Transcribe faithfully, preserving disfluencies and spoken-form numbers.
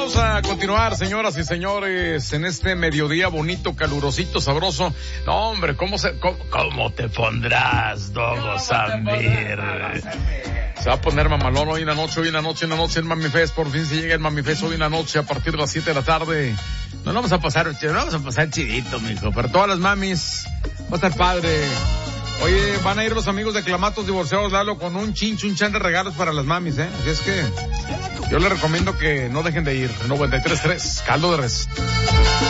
vamos a continuar, señoras y señores, en este mediodía bonito, calurosito, sabroso. No, hombre, ¿cómo se, cómo, cómo te pondrás, Dogo Samir? Se va a poner mamalón hoy en la noche, hoy en la noche, en la noche, en Mami Fest. Por fin se llega el Mami Fest hoy en la noche a partir de las siete de la tarde. No vamos a pasar, no vamos a pasar chidito, mijo. Pero todas las mamis, va a estar padre. Oye, van a ir los amigos de Clamatos Divorciados Lalo con un chincho, un chan de regalos para las mamis, ¿eh? Así es que yo les recomiendo que no dejen de ir. noventa y tres punto tres, caldo de res.